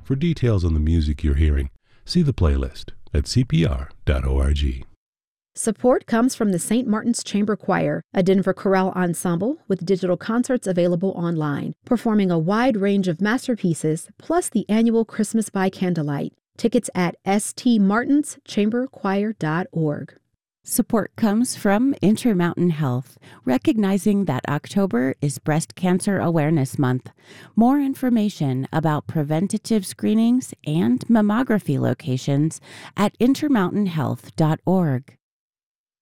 For details on the music you're hearing, see the playlist at cpr.org. Support comes from the St. Martin's Chamber Choir, a Denver chorale ensemble with digital concerts available online, performing a wide range of masterpieces, plus the annual Christmas by Candlelight. Tickets at stmartinschamberchoir.org. Support comes from Intermountain Health, recognizing that October is Breast Cancer Awareness Month. More information about preventative screenings and mammography locations at intermountainhealth.org.